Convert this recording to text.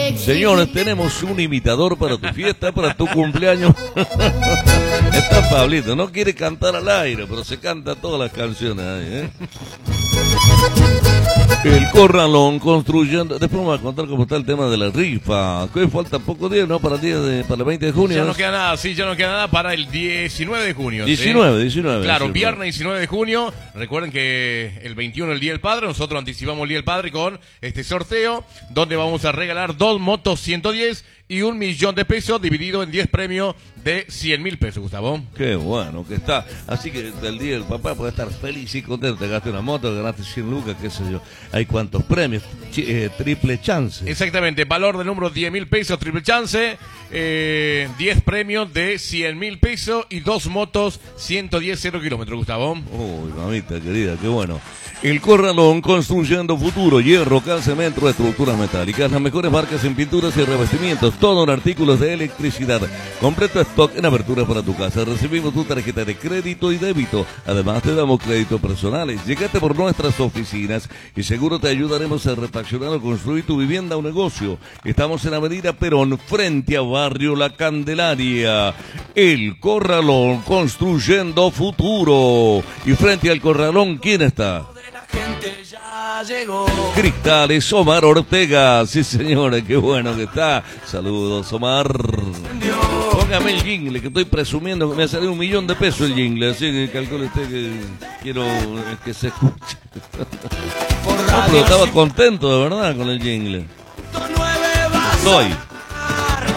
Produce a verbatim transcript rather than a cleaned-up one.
Señores, tenemos un imitador para tu fiesta, para tu cumpleaños. Está Pablito, no quiere cantar al aire, pero se canta todas las canciones ahí, ¿eh? El Corralón construyendo. Después vamos a contar cómo está el tema de la rifa. Que falta pocos días, ¿no? Para el día de, para el veinte de junio. Ya no queda nada, sí, ya no queda nada para el diecinueve de junio. diecinueve, ¿sí? diecinueve. Claro, diecinueve. viernes diecinueve de junio. Recuerden que el veintiuno el Día del Padre. Nosotros anticipamos el Día del Padre con este sorteo, donde vamos a regalar dos motos ciento diez y un millón de pesos dividido en diez premios de cien mil pesos, Gustavo. Qué bueno que está. Así que el día del papá puede estar feliz y contento. Te ganaste una moto, ganaste cien lucas, qué sé yo. Hay cuántos premios. Ch eh, triple chance. Exactamente, valor del número diez mil pesos, triple chance. Eh, diez premios de cien mil pesos y dos motos ciento diez cero kilómetros, Gustavo. Uy, mamita querida, qué bueno. El Corralón construyendo futuro, hierro, cal, cemento, estructuras metálicas, las mejores marcas en pinturas y revestimientos, todo en artículos de electricidad, completo stock en aberturas para tu casa. Recibimos tu tarjeta de crédito y débito, además te damos créditos personales. Llegate por nuestras oficinas y seguro te ayudaremos a refaccionar o construir tu vivienda o negocio. Estamos en Avenida Perón, frente a Barrio La Candelaria. El Corralón construyendo futuro. Y frente al Corralón, ¿quién está? Cristales Omar Ortega, sí señora, qué bueno que está. Saludos, Omar. Póngame el jingle, que estoy presumiendo que me ha salido un millón de pesos el jingle, así que calcule usted que quiero que se escuche. No, pero estaba contento de verdad con el jingle. Estoy.